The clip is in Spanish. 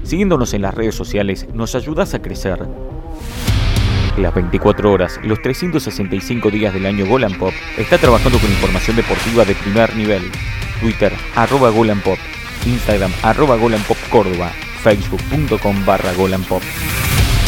Siguiéndonos en las redes sociales nos ayudas a crecer. Las 24 horas, los 365 días del año Golan Pop está trabajando con información deportiva de primer nivel. Twitter, @GolanPop, Instagram, @GolanPopCórdoba, Facebook.com/GolanPop.